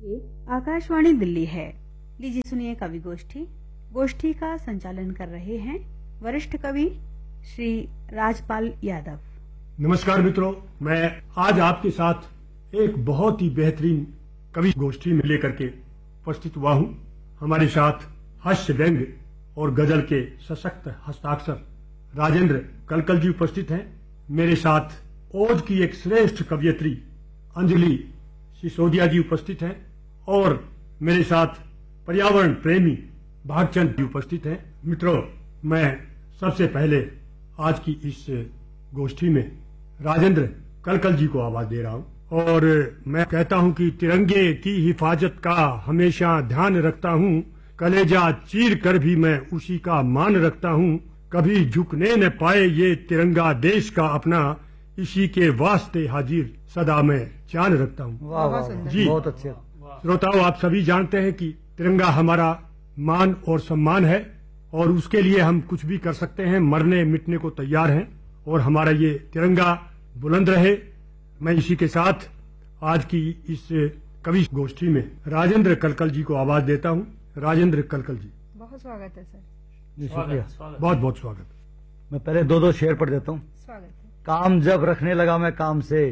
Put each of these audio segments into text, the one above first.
ये आकाशवाणी दिल्ली है। लीजिए सुनिए कवि गोष्ठी। गोष्ठी का संचालन कर रहे हैं वरिष्ठ कवि श्री राजपाल यादव। नमस्कार मित्रों, मैं आज आपके साथ एक बहुत ही बेहतरीन कवि गोष्ठी में लेकर के उपस्थित हुआ हूँ। हमारे साथ हास्य व्यंग और गजल के सशक्त हस्ताक्षर राजेंद्र कलकल जी उपस्थित हैं। मेरे साथ ओज की एक श्रेष्ठ कवियत्री अंजलि सिसोदिया जी उपस्थित हैं और मेरे साथ पर्यावरण प्रेमी भागचंद जी उपस्थित हैं। मित्रों, मैं सबसे पहले आज की इस गोष्ठी में राजेंद्र कलकल जी को आवाज दे रहा हूं और मैं कहता हूं कि तिरंगे की हिफाजत का हमेशा ध्यान रखता हूं, कलेजा चीर कर भी मैं उसी का मान रखता हूं, कभी झुकने न पाए ये तिरंगा देश का अपना, इसी के वास्ते हाजिर सदा मैं जान रखता हूं। वाह वाह जी, बहुत अच्छे। श्रोताओं, आप सभी जानते हैं कि तिरंगा हमारा मान और सम्मान है और उसके लिए हम कुछ भी कर सकते हैं, मरने मिटने को तैयार हैं और हमारा ये तिरंगा बुलंद रहे। मैं इसी के साथ आज की इस कवि गोष्ठी में राजेंद्र कलकल जी को आवाज देता हूँ। राजेंद्र कलकल जी, बहुत स्वागत है सर। जी शुक्रिया। बहुत बहुत स्वागत। मैं पहले दो शेर पढ़ देता हूँ। स्वागत है। काम जब रखने लगा मैं काम से,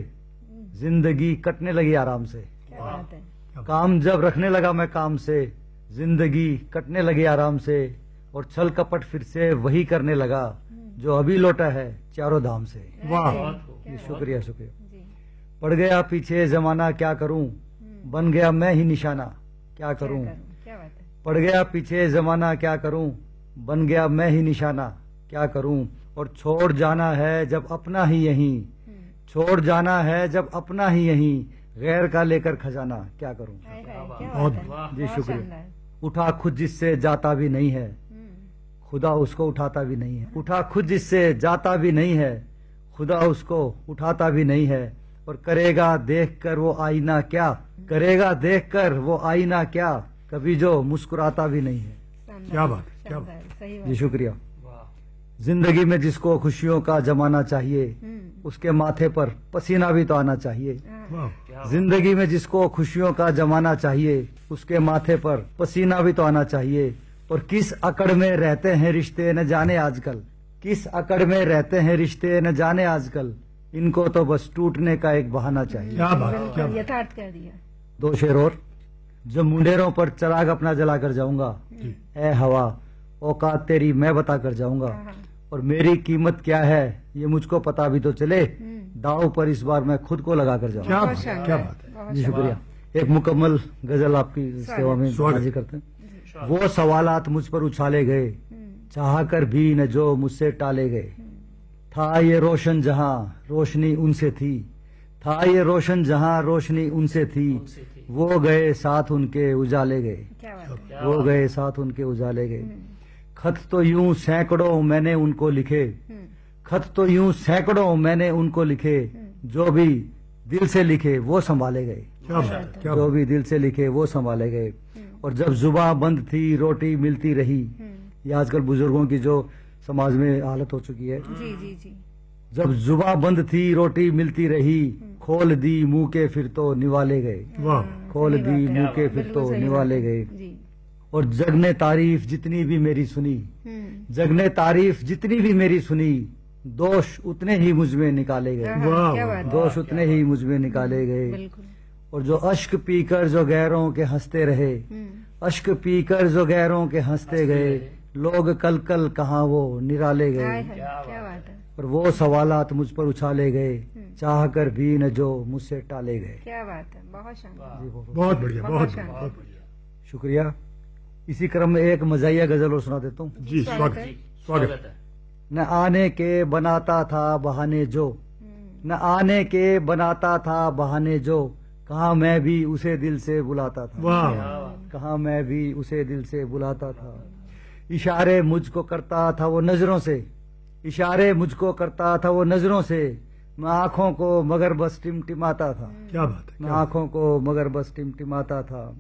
जिंदगी कटने लगी आराम से। क्या बात है। काम जब रखने लगा मैं काम से, जिंदगी कटने लगी आराम से, और छल कपट फिर से वही करने लगा जो अभी लौटा है चारों धाम से। वाह, जी शुक्रिया शुक्रिया। जी। पड़ गया पीछे जमाना क्या करूं, बन गया मैं ही निशाना क्या करूं। क्या बात है। पड़ गया पीछे जमाना क्या करूं, बन गया मैं ही निशाना क्या करूं। और छोड़ जाना है जब अपना ही यहीं, छोड़ जाना है जब अपना ही यहीं, गैर का लेकर खजाना क्या करूं। हाय हाय, क्या बहुत बात है। जी बहुत शुक्रिया। शानदार। उठा खुद जिससे जाता भी नहीं है, खुदा उसको उठाता भी नहीं है। उठा खुद जिससे जाता भी नहीं है, खुदा उसको उठाता भी नहीं है। और करेगा देखकर वो आईना क्या, करेगा देखकर वो आईना क्या, कभी जो मुस्कुराता भी नहीं है। शानदार, क्या बात, क्या बात। शानदार, सही जी बात। शुक्रिया। जिंदगी में जिसको खुशियों का जमाना चाहिए, उसके माथे पर पसीना भी तो आना चाहिए। वाह, जिंदगी में जिसको खुशियों का जमाना चाहिए, उसके माथे पर पसीना भी तो आना चाहिए। और किस अकड़ में रहते हैं रिश्ते न जाने आजकल, किस अकड़ में रहते हैं रिश्ते न जाने आजकल, इनको तो बस टूटने का एक बहाना चाहिए। क्या बात, क्या बिल्कुल बात। यथार्थ कर दिया। दो शेर और। जब मुंडेरों पर चराग अपना जला कर जाऊंगा, ए हवा औकात तेरी मैं बता कर जाऊंगा। हाँ। और मेरी कीमत क्या है ये मुझको पता भी तो चले, दाव पर इस बार मैं खुद को लगा कर जाऊंगा। क्या बहुत बात, शानदार, क्या बात है। बहुत जी शानदार। शुक्रिया। एक मुकम्मल गजल आपकी सेवा में स्वागत। हाजिर करते हैं। वो सवालात मुझ पर उछाले गए, चाह कर भी न जो मुझसे टाले गए। था ये रोशन जहां रोशनी उनसे थी, था ये रोशन जहां रोशनी उनसे थी, वो गए साथ उनके उजाले गए, क्या बात है। वो गए साथ उनके उजाले गए। खत तो यूं सैकड़ों मैंने उनको लिखे, खत तो यूं सैकड़ों मैंने उनको लिखे, जो भी दिल से लिखे वो संभाले गए, क्या बात, क्या जो बात। भी दिल से लिखे वो संभाले गए। और जब जुबां बंद थी रोटी मिलती रही, ये आजकल बुजुर्गों की जो समाज में हालत हो चुकी है। जी जी जी। जब जुबां बंद थी रोटी मिलती रही, खोल दी मुंह के फिर तो निवाले गए, वाह, खोल सही दी बात है। मुंह के फिर बिल्कुल तो सही निवाले बात है। गए। जी। और जग ने तारीफ जितनी भी मेरी सुनी, जग ने तारीफ जितनी भी मेरी सुनी, दोष उतने ही मुझ में निकाले गए, हाँ, वाह, क्या बात है। दोष उतने ही मुझ में निकाले गए। बिल्कुल। और जो अश्क पीकर जो गैरों के हंसते रहे, अश्क पीकर जो गैरों के हंसते गए, लोग कल कल कहाँ वो निराले हाय गए। हाय, क्या बात है। और वो सवालात मुझ पर उछाले गए, चाह कर भी न जो मुझसे टाले गए। क्या बात है। बहुत शानदार। जी, बहुत बहुत बढ़िया, बहुत बहुत बढ़िया, शानदार। बहुत बढ़िया। शुक्रिया। इसी क्रम में एक मजाइया गजल और सुना देता हूँ। जी, स्वागत, स्वागत। न आने के बनाता था बहाने जो, न आने के बनाता था बहाने जो, कहा मैं भी उसे दिल से बुलाता था, वाह, कहा मैं भी उसे दिल से बुलाता था। इशारे मुझको करता था वो नजरों से, इशारे मुझको करता था वो नजरों से, मैं आंखों को मगर बस टिमटिमाता था, क्या बात है, मैं क्या बात। आंखों को मगर बस टिमटिमाता था।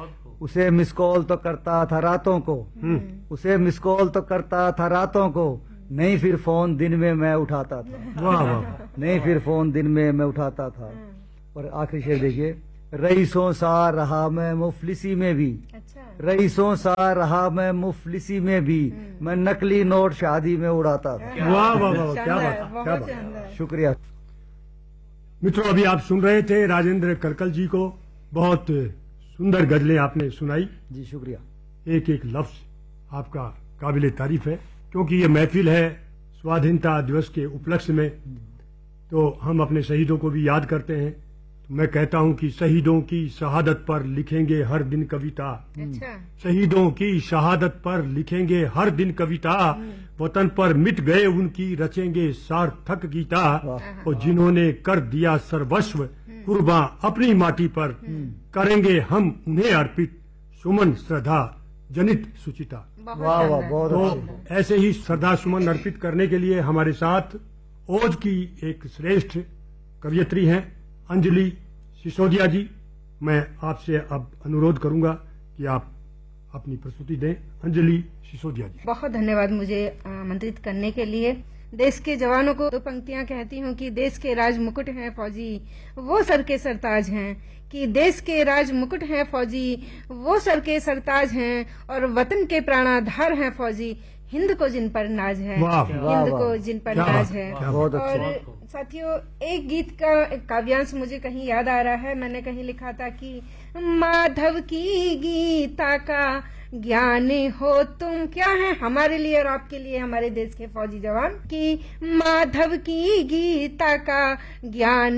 उसे मिस कॉल तो करता था रातों को, उसे मिस कॉल तो करता था रातों को, नहीं फिर फोन दिन में मैं उठाता था, वाह, वाह, नहीं फिर फोन दिन में मैं उठाता था। और आखिरी शेर देखिए, रईसों सा रहा मैं मुफलिसी में भी, अच्छा, रईसों सा रहा मैं मुफलिसी में भी, मैं नकली नोट शादी में उड़ाता था। वाह वाह वाह, क्या शानदार, बात है, क्या बहुत बात है। शानदार। शुक्रिया। मित्रों, अभी आप सुन रहे थे राजेंद्र करकल जी को। बहुत सुंदर गजलें आपने सुनाई। जी शुक्रिया। एक एक लफ्ज आपका काबिले तारीफ है, क्योंकि ये महफिल है स्वाधीनता दिवस के उपलक्ष्य में, तो हम अपने शहीदों को भी याद करते हैं। तो मैं कहता हूं कि शहीदों की शहादत पर लिखेंगे हर दिन कविता, अच्छा, शहीदों की शहादत पर लिखेंगे हर दिन कविता, वतन पर मिट गए उनकी रचेंगे सार्थक गीता, और जिन्होंने कर दिया सर्वस्व कुर्बान अपनी माटी पर, करेंगे हम उन्हें अर्पित सुमन श्रद्धा जनित सुचिता। बहुत वाह वाह, शानदार। बहुत तो अच्छी। ऐसे ही श्रद्धा सुमन अर्पित करने के लिए हमारे साथ ओज की एक श्रेष्ठ कवयित्री हैं अंजलि सिसोदिया जी। मैं आपसे अब अनुरोध करूंगा कि आप अपनी प्रस्तुति दें। अंजलि सिसोदिया जी। बहुत धन्यवाद मुझे आमंत्रित करने के लिए। देश के जवानों को दो पंक्तियां कहती हूँ कि देश के राज मुकुट हैं फौजी, वो सर के सरताज हैं, कि देश के राज मुकुट हैं फौजी, वो सर के सरताज हैं, और वतन के प्राणाधार हैं फौजी, हिंद को जिन पर नाज है, वाह, हिंद वाह, को वाह। जिन पर क्या नाज बात, है। क्या बहुत और अच्छा। साथियों, एक गीत का एक काव्यांश मुझे कहीं याद आ रहा है। मैंने कहीं लिखा था कि माधव की गीता का ज्ञान हो तुम, क्या है हमारे लिए और आपके लिए, हमारे देश के फौजी जवान, कि माधव की गीता का ज्ञान